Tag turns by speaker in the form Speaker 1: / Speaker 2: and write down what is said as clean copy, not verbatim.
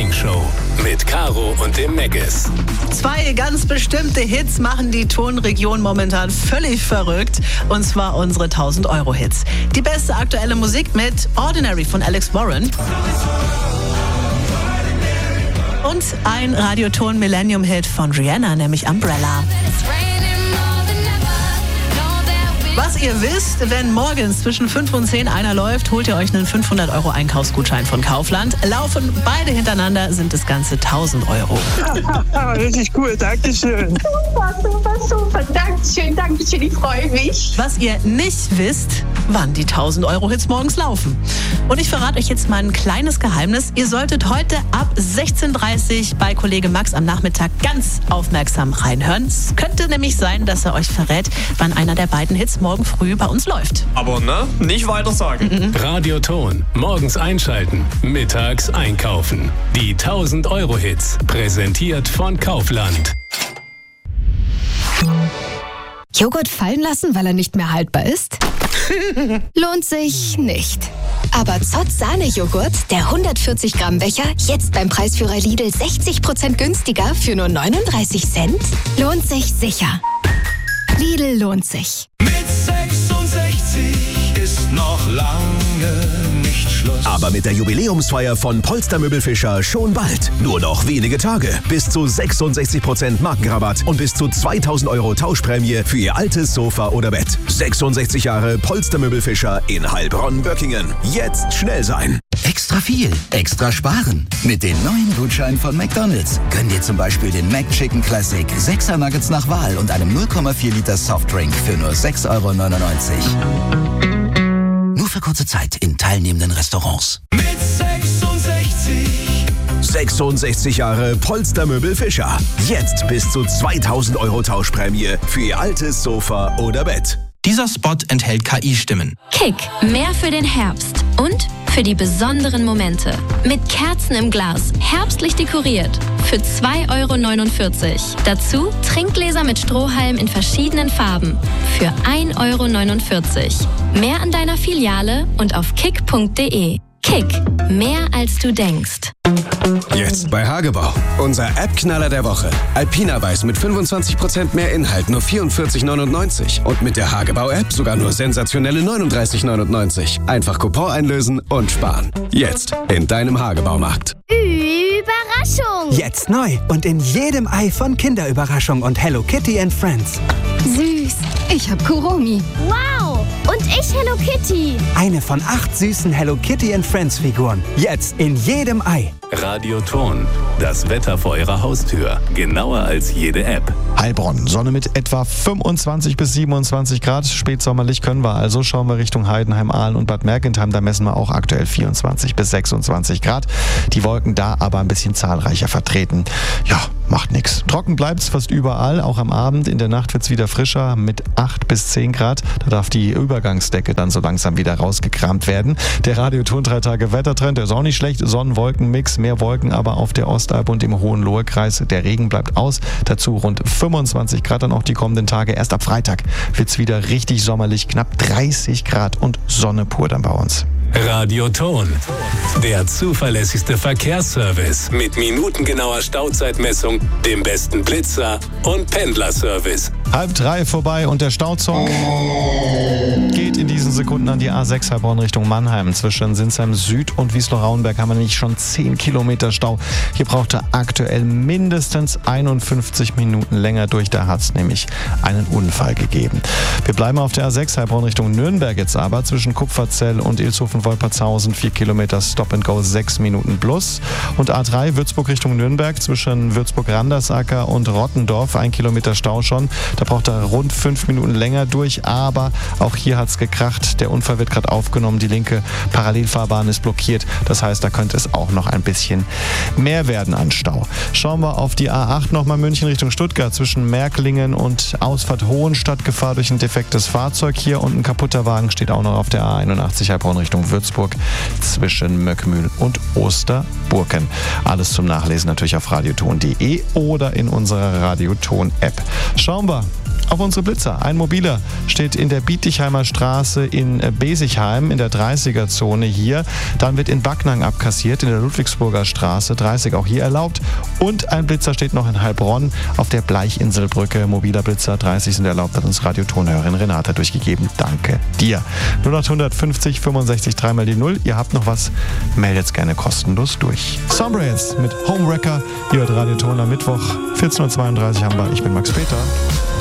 Speaker 1: Morning Show mit Caro und dem Megas.
Speaker 2: Zwei ganz bestimmte Hits machen die Tonregion momentan völlig verrückt. Und zwar unsere 1000-Euro-Hits. Die beste aktuelle Musik mit Ordinary von Alex Warren. Und ein Radioton-Millennium-Hit von Rihanna, nämlich Umbrella. Was ihr wisst, wenn morgens zwischen 5 und 10 einer läuft, holt ihr euch einen 500 € Einkaufsgutschein von Kaufland. Laufen beide hintereinander, sind das Ganze 1000 Euro.
Speaker 3: Richtig cool, Dankeschön.
Speaker 4: Super. Dankeschön, ich freue mich.
Speaker 2: Was ihr nicht wisst, wann die 1000-Euro-Hits morgens laufen. Und ich verrate euch jetzt mal ein kleines Geheimnis. Ihr solltet heute ab 16:30 Uhr bei Kollege Max am Nachmittag ganz aufmerksam reinhören. Es könnte nämlich sein, dass er euch verrät, wann einer der beiden Hits morgen früh bei uns läuft.
Speaker 3: Aber nicht weiter sagen.
Speaker 1: Radioton. Morgens einschalten, mittags einkaufen. Die 1000-Euro-Hits. Präsentiert von Kaufland.
Speaker 5: Joghurt fallen lassen, weil er nicht mehr haltbar ist? Lohnt sich nicht. Aber Zott Sahne-Joghurt, der 140 Gramm Becher, jetzt beim Preisführer Lidl 60% günstiger für nur 39 Cent? Lohnt sich sicher. Lidl lohnt sich.
Speaker 6: Mit 66 ist noch lange nicht Schluss.
Speaker 7: Aber mit der Jubiläumsfeier von Polster Möbelfischer schon bald. Nur noch wenige Tage. Bis zu 66% Markenrabatt und bis zu 2000 € Tauschprämie für Ihr altes Sofa oder Bett. 66 Jahre Polster Möbelfischer in Heilbronn-Böckingen. Jetzt schnell sein.
Speaker 8: Extra viel, extra sparen. Mit den neuen Gutscheinen von McDonald's. Gönn dir zum Beispiel den McChicken Classic, 6er Nuggets nach Wahl und einem 0,4 Liter Softdrink für nur 6,99 €. Nur für kurze Zeit in teilnehmenden Restaurants.
Speaker 6: Mit 66.
Speaker 7: 66 Jahre Polster Möbelfischer. Jetzt bis zu 2000 € Tauschprämie für Ihr altes Sofa oder Bett.
Speaker 9: Dieser Spot enthält KI-Stimmen.
Speaker 10: Kick, mehr für den Herbst und für die besonderen Momente. Mit Kerzen im Glas, herbstlich dekoriert, für 2,49 €. Dazu Trinkgläser mit Strohhalm in verschiedenen Farben, für 1,49 €. Mehr an deiner Filiale und auf kick.de. Kick, mehr als du denkst.
Speaker 11: Jetzt bei Hagebau. Unser App-Knaller der Woche. Alpina Weiß mit 25% mehr Inhalt, nur 44,99 €. Und mit der Hagebau-App sogar nur sensationelle 39,99 €. Einfach Coupon einlösen und sparen. Jetzt in deinem Hagebaumarkt.
Speaker 12: Überraschung!
Speaker 13: Jetzt neu und in jedem Ei von Kinderüberraschung und Hello Kitty and Friends.
Speaker 5: Süß. Ich hab Kuromi.
Speaker 12: Wow! Und ich Hello Kitty.
Speaker 13: Eine von 8 süßen Hello Kitty and Friends Figuren. Jetzt in jedem Ei.
Speaker 1: Radioton. Das Wetter vor Ihrer Haustür. Genauer als jede App.
Speaker 14: Heilbronn. Sonne mit etwa 25 bis 27 Grad. Spätsommerlich können wir also. Schauen wir Richtung Heidenheim, Aalen und Bad Mergentheim. Da messen wir auch aktuell 24 bis 26 Grad. Die Wolken da aber ein bisschen zahlreicher vertreten. Ja, macht nichts. Trocken bleibt's fast überall. Auch am Abend. In der Nacht wird's wieder frischer mit 8 bis 10 Grad. Da darf die Übergangsdecke dann so langsam wieder rausgekramt werden. Der Radioton 3 Tage Wettertrend, der ist auch nicht schlecht. Sonnen-Wolken-Mix, mehr Wolken aber auf der Ostalb und im Hohenlohe-Kreis. Der Regen bleibt aus. Dazu rund 25 Grad dann auch die kommenden Tage. Erst ab Freitag wird's wieder richtig sommerlich. Knapp 30 Grad und Sonne pur dann bei uns.
Speaker 1: Radioton. Der zuverlässigste Verkehrsservice mit minutengenauer Stauzeitmessung, dem besten Blitzer und Pendlerservice.
Speaker 14: 2:30 vorbei und der Stauzug geht in diesen Sekunden an die A6 Heilbronn Richtung Mannheim. Zwischen Sinsheim Süd und Wiesloch-Rauenberg haben wir nämlich schon 10 Kilometer Stau. Hier braucht er aktuell mindestens 51 Minuten länger durch. Da hat es nämlich einen Unfall gegeben. Wir bleiben auf der A6 Heilbronn Richtung Nürnberg jetzt aber. Zwischen Kupferzell und Ilshofen-Wolpertshausen 4 Kilometer Stop and Go, 6 Minuten plus. Und A3 Würzburg Richtung Nürnberg zwischen Würzburg-Randersacker und Rottendorf 1 Kilometer Stau schon. Da braucht er rund 5 Minuten länger durch, aber auch hier hat es gekracht. Der Unfall wird gerade aufgenommen. Die linke Parallelfahrbahn ist blockiert. Das heißt, da könnte es auch noch ein bisschen mehr werden an Stau. Schauen wir auf die A8 nochmal München Richtung Stuttgart zwischen Märklingen und Ausfahrt Hohenstadt. Gefahr durch ein defektes Fahrzeug hier und ein kaputter Wagen steht auch noch auf der A81 Heilbronn Richtung Würzburg zwischen Möckmühl und Osterburken. Alles zum Nachlesen natürlich auf radioton.de oder in unserer Radioton-App. Schauen wir auf unsere Blitzer. Ein mobiler steht in der Bietigheimer Straße in Besigheim in der 30er-Zone hier. Dann wird in Backnang abkassiert, in der Ludwigsburger Straße, 30 auch hier erlaubt. Und ein Blitzer steht noch in Heilbronn auf der Bleichinselbrücke. Mobiler Blitzer, 30 sind erlaubt, hat uns Radiotonhörerin Renata durchgegeben. Danke dir. 0850 65 3 mal die 0. Ihr habt noch was, meldet es gerne kostenlos durch. Sombrays mit Homewrecker. Ihr hört Radioton am Mittwoch, 14.32 Uhr haben wir. Ich bin Max Peter.